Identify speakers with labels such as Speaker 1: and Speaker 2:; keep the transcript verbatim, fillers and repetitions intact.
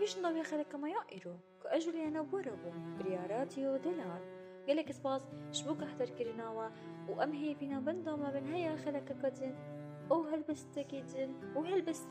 Speaker 1: ويش نضوي خلك ما يائرو كأجل أنا بوربو برياراتيو دلار قالك سباس شبوك أحضر كرناوا وأمهي بنا بندا ما بن هيا خلك كدن أو هلبس تكيدن وهلبس